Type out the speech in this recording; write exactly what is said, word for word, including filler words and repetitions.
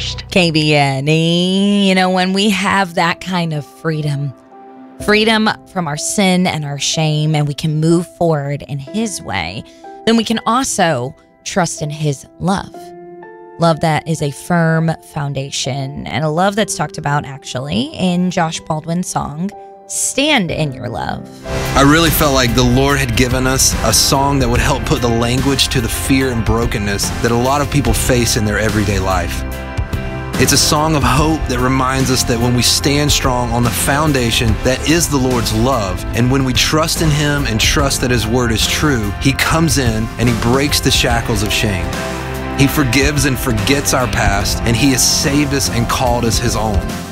crushed. K B N E, you know, when we have that kind of freedom, freedom from our sin and our shame, and we can move forward in His way, then we can also trust in His love. Love that is a firm foundation, and a love that's talked about actually in Josh Baldwin's song, Stand in Your Love. I really felt like the Lord had given us a song that would help put the language to the fear and brokenness that a lot of people face in their everyday life. It's a song of hope that reminds us that when we stand strong on the foundation that is the Lord's love, and when we trust in Him and trust that His word is true, He comes in and He breaks the shackles of shame. He forgives and forgets our past, and He has saved us and called us His own.